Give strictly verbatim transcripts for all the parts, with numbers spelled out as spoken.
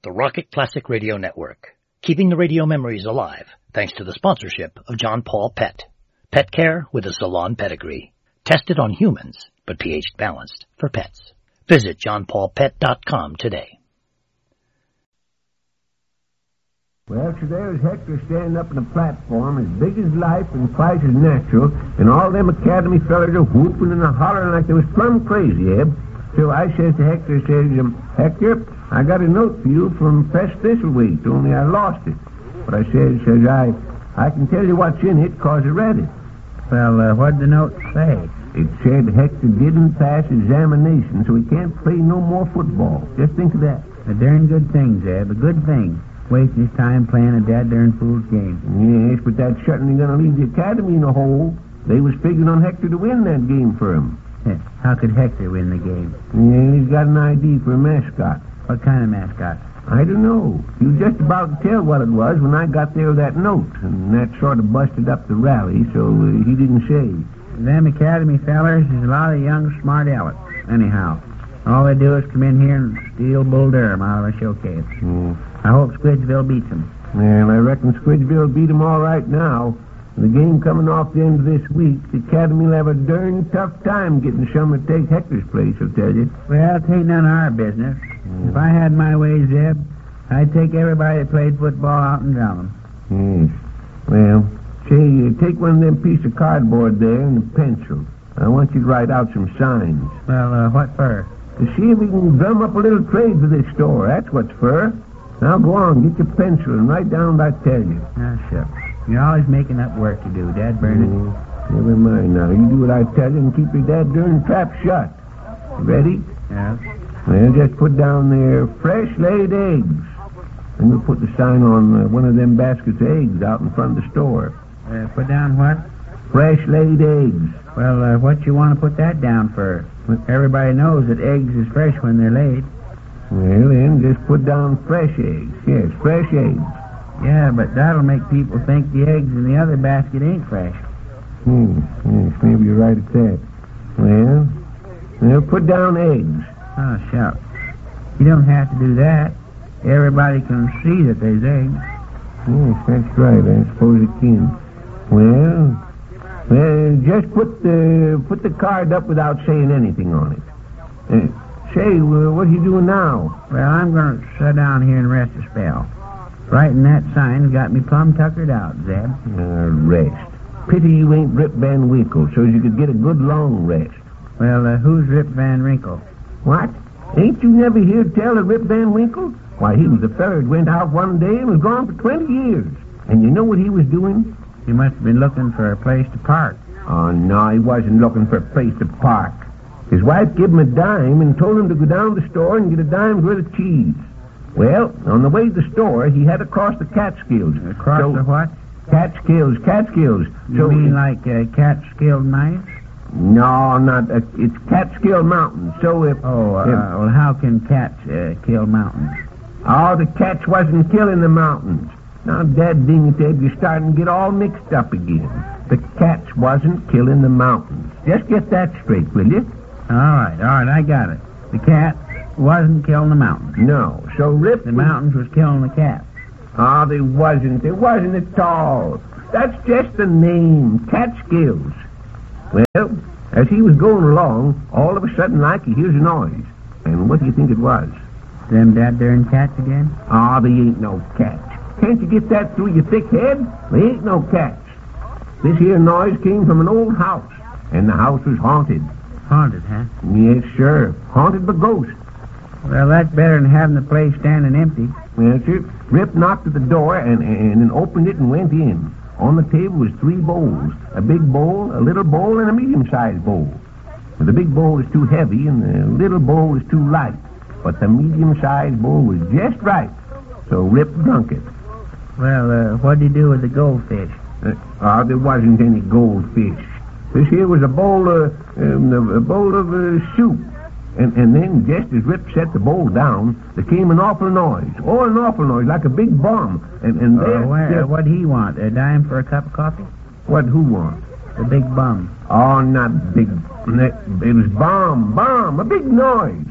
the Rocket Classic Radio Network, keeping the radio memories alive thanks to the sponsorship of John Paul Pet. Pet care with a salon pedigree. Tested on humans, but pH balanced for pets. Visit john paul pet dot com today. Well, so there was Hector standing up on a platform as big as life and twice as natural, and all them Academy fellers are whooping and a hollering like they was plumb crazy, Eb. So I says to Hector, says, um, Hector, I got a note for you from Fresh Thistleweed, only I lost it. But I says, says I, I can tell you what's in it, 'cause I read it. Well, uh, what'd the note say? It said Hector didn't pass examination, so he can't play no more football. Just think of that. A darn good thing, Zeb, a good thing. Wasting his time playing a dad darn fool's game. Yes, but that's certainly going to leave the Academy in a hole. They was figuring on Hector to win that game for him. How could Hector win the game? Yeah, he's got an idea for a mascot. What kind of mascot? I don't know. He was just about to tell what it was when I got there with that note, and that sort of busted up the rally, so uh, he didn't say. Them Academy fellers is a lot of young smart alecks. Anyhow, all they do is come in here and steal Bull Durham out of a showcase. Mm. I hope Squidsville beats them. Well, I reckon Squidsville beat them all right now. The game coming off the end of this week, the Academy will have a darn tough time getting someone to take Hector's place, I'll tell you. Well, it ain't none of our business. Mm. If I had my way, Zeb, I'd take everybody that played football out and drown them. Yes. Well, say, uh, take one of them pieces of cardboard there and a pencil. I want you to write out some signs. Well, uh, what for? To see if we can drum up a little trade for this store. That's what's for. Now go on, get your pencil and write down what I tell you. Ah, shucks. You're always making up work to do, Dad Bernard. Mm, never mind now. You do what I tell you and keep your dad darn trap shut. Ready? Yes. Well, just put down there, fresh laid eggs. And we'll put the sign on uh, one of them baskets of eggs out in front of the store. Uh, put down what? Fresh laid eggs. Well, uh, what you want to put that down for? Everybody knows that eggs is fresh when they're laid. Well, then, just put down fresh eggs. Yes, fresh eggs. Yeah, but that'll make people think the eggs in the other basket ain't fresh. Hmm, yes, maybe you're right at that. Well, well, put down eggs. Oh, shucks. You don't have to do that. Everybody can see that there's eggs. Yes, that's right. I suppose it can. Well, well, just put the put the card up without saying anything on it. Uh, say, uh, what are you doing now? Well, I'm going to sit down here and rest a spell. Writing that sign got me plumb tuckered out, Zeb. Uh, rest. Pity you ain't Rip Van Winkle, so you could get a good long rest. Well, uh, who's Rip Van Winkle? What? Ain't you never heard tell of Rip Van Winkle? Why, he was a feller that went out one day and was gone for twenty years. And you know what he was doing? He must have been looking for a place to park. Oh, no, he wasn't looking for a place to park. His wife gave him a dime and told him to go down to the store and get a dime's worth of cheese. Well, on the way to the store, he had to cross the Catskills. Across so, the what? Catskills, Catskills. You so mean like uh, Catskill Knives? No, not... Uh, it's Catskill Mountains, so if... Oh, uh, if, well, how can cats uh, kill mountains? Oh, the cats wasn't killing the mountains. Now, Dad ding it, Ed, you're starting to get all mixed up again. The cats wasn't killing the mountains. Just get that straight, will you? All right, all right, I got it. The cat wasn't killing the mountains. No, so Rip... The mountains was killing the cats. Oh, they wasn't. They wasn't at all. That's just the name, Catskills. Well, as he was going along, all of a sudden, like, he hears a noise. And what do you think it was? Them dad darn cats again? Ah, oh, they ain't no cats. Can't you get that through your thick head? They ain't no cats. This here noise came from an old house, and the house was haunted. Haunted, huh? Yes, sure. Haunted by ghosts. Well, that's better than having the place standing empty. Well, sir, Rip knocked at the door and, and, and opened it and went in. On the table was three bowls. A big bowl, a little bowl, and a medium-sized bowl. The big bowl was too heavy, and the little bowl was too light. But the medium-sized bowl was just right. So Rip drunk it. Well, uh, what'd he do with the goldfish? Uh, oh, there wasn't any goldfish. This here was a bowl of, um, a bowl of uh, soup. And, and then, just as Rip set the bowl down, there came an awful noise. Oh, an awful noise, like a big bomb. And, and there... Uh, where, there what'd he want? A dime for a cup of coffee? What, who want? The big bum. Oh, not big... It was bomb, bomb, a big noise.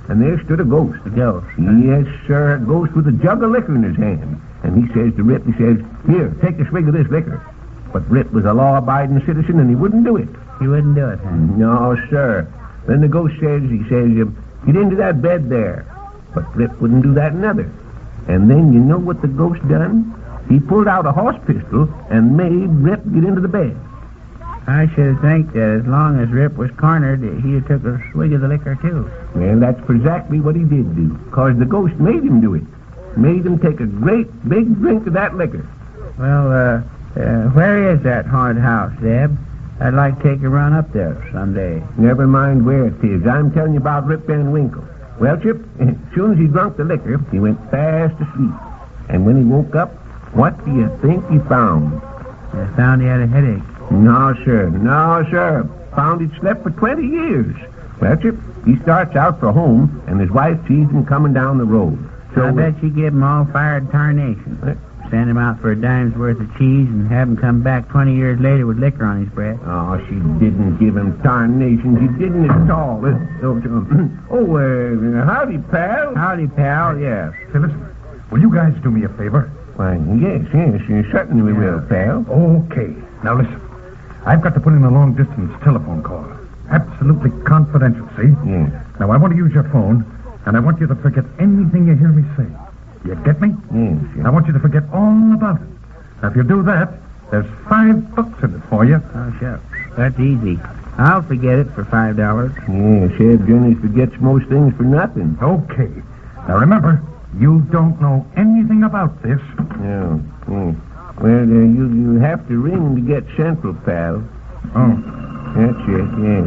and there stood a ghost. A ghost? Yes, sir, a ghost with a jug of liquor in his hand. And he says to Rip, he says, "Here, take a swig of this liquor." But Rip was a law-abiding citizen, and he wouldn't do it. He wouldn't do it, huh? No, sir. Then the ghost says, he says, "Get into that bed there." But Rip wouldn't do that neither. And then you know what the ghost done? He pulled out a horse pistol and made Rip get into the bed. I should think that as long as Rip was cornered, he'd have took a swig of the liquor, too. Well, that's exactly what he did do, because the ghost made him do it. Made him take a great big drink of that liquor. Well, uh, uh, where is that haunted house, Zeb? I'd like to take a run up there someday. Never mind where it is. I'm telling you about Rip Van Winkle. Well, Chip, as soon as he drunk the liquor, he went fast asleep. And when he woke up, what do you think he found? I found he had a headache. No, sir. No, sir. Found he'd slept for twenty years. Well, Chip, he starts out for home, and his wife sees him coming down the road. So I bet she gave him all fired tarnation. What? Send him out for a dime's worth of cheese and have him come back twenty years later with liquor on his breath. Oh, she didn't give him tarnation. She didn't at all. Uh, oh, oh uh, howdy, pal. Howdy, pal, yes. Say, listen, will you guys do me a favor? Why, yes, yes, yes, certainly we will, pal. Okay. Now, listen. I've got to put in a long-distance telephone call. Absolutely confidential, see? Yes. Now, I want to use your phone, and I want you to forget anything you hear me say. You get me? Yes, yes. I want you to forget all about it. Now, if you do that, there's five bucks in it for you. Oh, shucks. That's easy. I'll forget it for five dollars. Yes, Ed Journey forgets most things for nothing. Okay. Now, remember, you don't know anything about this. No, yes. Well, uh, you, you have to ring to get central, pal. Oh. That's it, yes.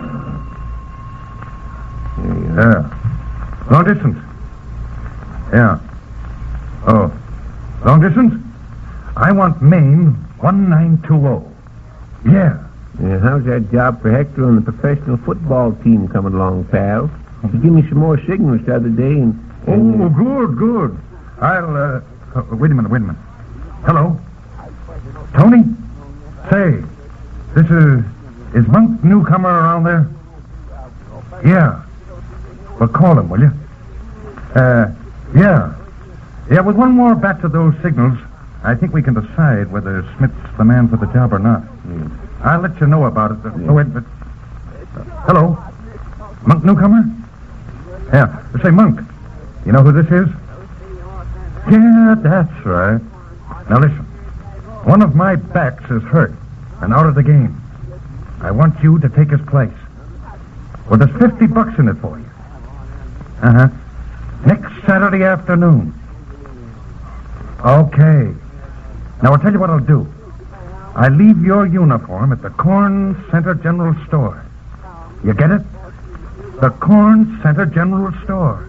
There you are. Yeah. Long distance. Yeah. Oh. Long distance? I want Maine one nine two zero. Yeah. Uh, how's that job for Hector on the professional football team coming along, pal? He gave me some more signals the other day, and... and Oh, good, good. I'll, uh... uh, wait a minute, wait a minute. Hello? Tony? Say, this is... Is Monk Newcomer around there? Yeah. Well, call him, will you? Uh, yeah. Yeah, with one more batch of those signals, I think we can decide whether Smith's the man for the job or not. Yes. I'll let you know about it. Uh, oh, wait, but... Uh, hello? Monk Newcomer? Yeah. Say, Monk, you know who this is? Yeah, that's right. Now, listen. One of my backs is hurt and out of the game. I want you to take his place. Well, there's fifty bucks in it for you. Uh-huh. Next Saturday afternoon. Okay. Now, I'll tell you what I'll do. I leave your uniform at the Corn Center General Store. You get it? The Corn Center General Store.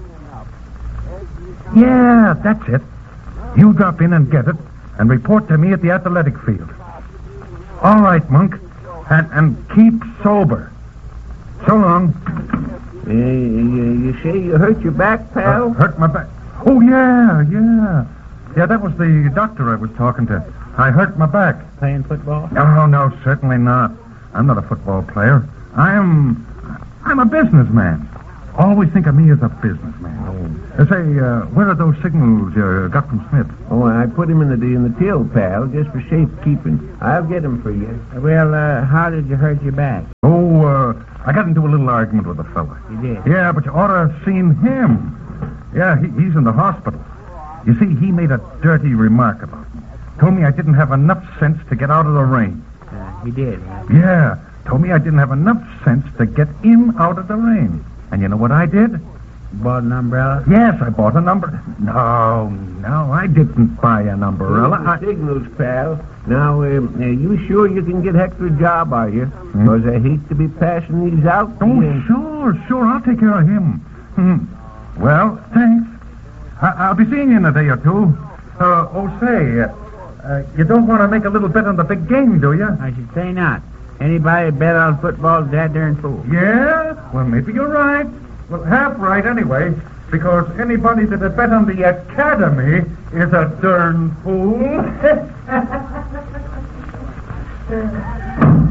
Yeah, that's it. You drop in and get it, and report to me at the athletic field. All right, Monk. And, and keep sober. So long. Uh, you, you say you hurt your back, pal? Uh, hurt my back. Oh, yeah, yeah. Yeah, that was the doctor I was talking to. I hurt my back. Playing football? No, no, certainly not. I'm not a football player. I'm... I'm a businessman. Always think of me as a businessman. Oh. Uh, say, uh, where are those signals you got from Smith? Oh, I put him in the in the till, pal, just for safekeeping. I'll get him for you. Well, uh, how did you hurt your back? Oh, uh, I got into a little argument with a fella. You did? Yeah, but you ought to have seen him. Yeah, he, he's in the hospital. You see, he made a dirty remark about me. Told me I didn't have enough sense to get out of the rain. Uh, he did, huh? Yeah, told me I didn't have enough sense to get in out of the rain. And you know what I did? Bought an umbrella? Yes, I bought an umbrella. No, no, I didn't buy an umbrella. Here's the signals, pal. Now, um, are you sure you can get Hector a job, are you? Hmm? Because I hate to be passing these out. Oh, Yeah. sure, sure. I'll take care of him. Hmm. Well, thanks. I- I'll be seeing you in a day or two. Uh, oh, say, uh, uh, you don't want to make a little bet on the big game, do you? I should say not. Anybody bet on football is that darn fool. Yeah? Well, maybe you're right. Well, half right anyway, because anybody that had bet on the academy is a darn fool.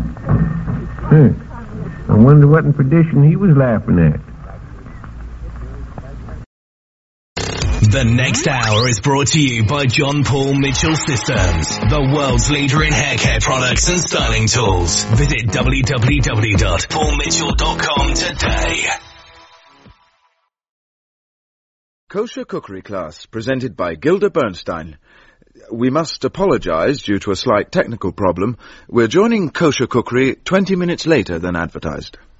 Huh. I wonder what in perdition he was laughing at. The next hour is brought to you by John Paul Mitchell Systems, the world's leader in hair care products and styling tools. Visit w w w dot paul mitchell dot com today. Kosher Cookery Class, presented by Gilda Bernstein. We must apologize due to a slight technical problem. We're joining Kosher Cookery twenty minutes later than advertised.